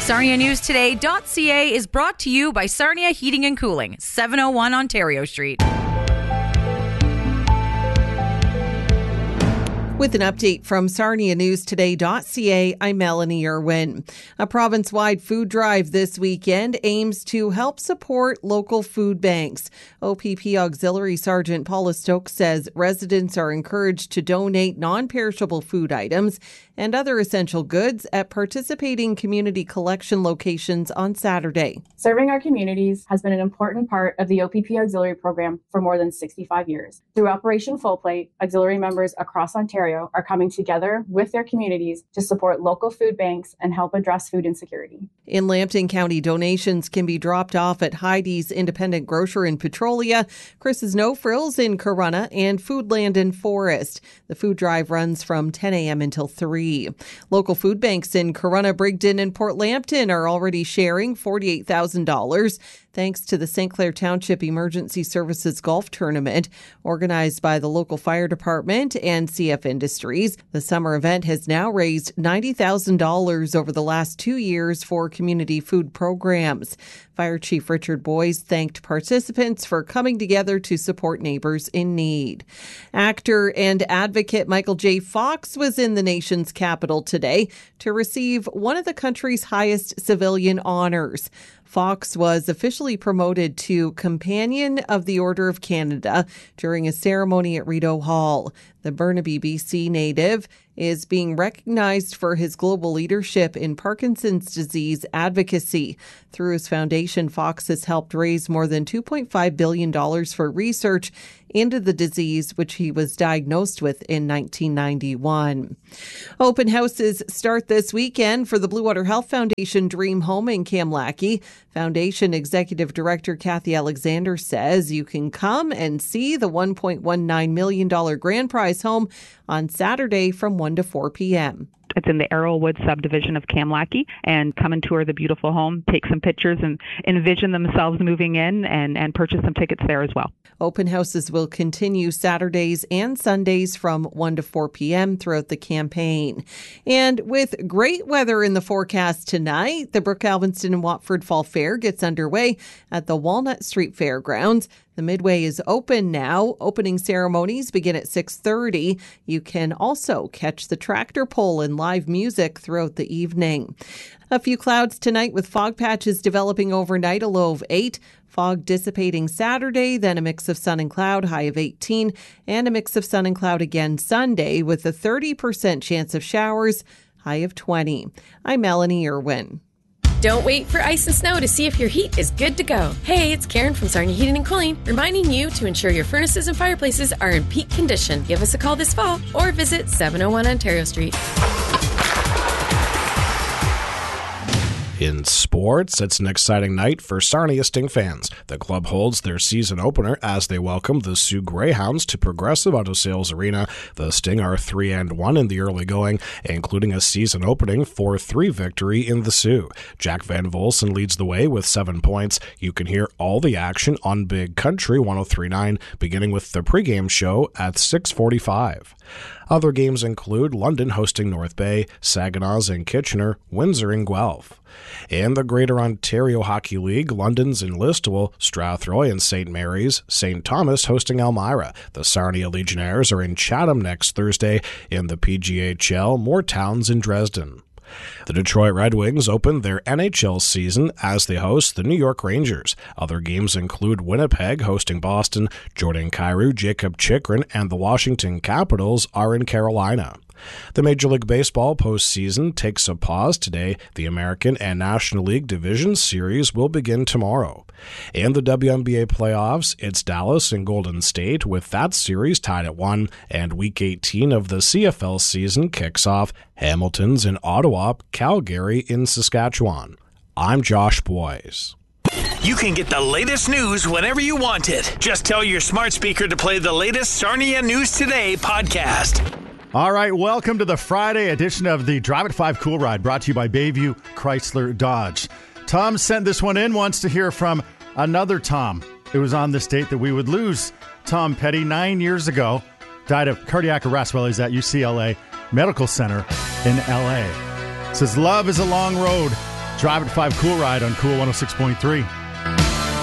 SarniaNewsToday.ca is brought to you by Sarnia Heating and Cooling, 701 Ontario Street. With an update from SarniaNewsToday.ca, I'm Melanie Irwin. A province-wide food drive this weekend aims to help support local food banks. OPP Auxiliary Sergeant Paula Stokes says residents are encouraged to donate non-perishable food items and other essential goods at participating community collection locations on Saturday. Serving our communities has been an important part of the OPP Auxiliary program for more than 65 years. Through Operation Full Plate, auxiliary members across Ontario are coming together with their communities to support local food banks and help address food insecurity. In Lambton County, donations can be dropped off at Heidi's Independent Grocer in Petrolia, Chris's No Frills in Corunna, and Foodland in Forest. The food drive runs from 10 a.m. until 3. Local food banks in Corunna, Brigden, and Port Lambton are already sharing $48,000 thanks to the St. Clair Township Emergency Services Golf Tournament, organized by the local fire department and CF Industries. The summer event has now raised $90,000 over the last 2 years for community food programs. Fire Chief Richard Boyce thanked participants for coming together to support neighbors in need. Actor and advocate Michael J. Fox was in the nation's capital today to receive one of the country's highest civilian honors. Fox was officially promoted to Companion of the Order of Canada during a ceremony at Rideau Hall. The Burnaby, BC native is being recognized for his global leadership in Parkinson's disease advocacy. Through his foundation, Fox has helped raise more than $2.5 billion for research into the disease, which he was diagnosed with in 1991. Open houses start this weekend for the Blue Water Health Foundation Dream Home in Kamlaki. Foundation Executive Director Kathy Alexander says you can come and see the $1.19 million grand prize home on Saturday from 1 to 4 p.m. It's in the Arrowwood subdivision of Kamlaki, and come and tour the beautiful home, take some pictures and envision themselves moving in and purchase some tickets there as well. Open houses will continue Saturdays and Sundays from 1 to 4 p.m. throughout the campaign. And with great weather in the forecast tonight, the Brooke Alvinston and Watford Fall Fair gets underway at the Walnut Street Fairgrounds. The Midway is open now. Opening ceremonies begin at 6:30. You can also catch the tractor pull and live music throughout the evening. A few clouds tonight with fog patches developing overnight, a low of 8. Fog dissipating Saturday, then a mix of sun and cloud, high of 18, and a mix of sun and cloud again Sunday with a 30% chance of showers, high of 20. I'm Melanie Irwin. Don't wait for ice and snow to see if your heat is good to go. Hey, it's Karen from Sarnia Heating and Cooling, reminding you to ensure your furnaces and fireplaces are in peak condition. Give us a call this fall or visit 701 Ontario Street. In sports, it's an exciting night for Sarnia Sting fans. The club holds their season opener as they welcome the Sioux Greyhounds to Progressive Auto Sales Arena. The Sting are 3-1 in the early going, including a season opening 4-3 victory in the Sioux. Jack Van Volsen leads the way with 7 points. You can hear all the action on Big Country 103.9, beginning with the pregame show at 6:45. Other games include London hosting North Bay, Saginaw's in Kitchener, Windsor in Guelph. In the Greater Ontario Hockey League, London's in Listowel, Strathroy and St. Mary's, St. Thomas hosting Elmira. The Sarnia Legionnaires are in Chatham next Thursday. In the PGHL, Moortowns in Dresden. The Detroit Red Wings open their NHL season as they host the New York Rangers. Other games include Winnipeg hosting Boston, Jordan Kyrou, Jacob Chychrun, and the Washington Capitals are in Carolina. The Major League Baseball postseason takes a pause today. The American and National League Division Series will begin tomorrow. In the WNBA playoffs, it's Dallas and Golden State, with that series tied at 1, and Week 18 of the CFL season kicks off. Hamilton's in Ottawa, Calgary in Saskatchewan. I'm Josh Boyes. You can get the latest news whenever you want it. Just tell your smart speaker to play the latest Sarnia News Today podcast. All right, welcome to the Friday edition of the Drive at 5 Cool Ride, brought to you by Bayview Chrysler Dodge. Tom sent this one in, wants to hear from another Tom. It was on this date that we would lose Tom Petty 9 years ago. Died of cardiac arrest while he's at UCLA Medical Center in LA. Says, love is a long road. Drive at 5 Cool Ride on Cool 106.3.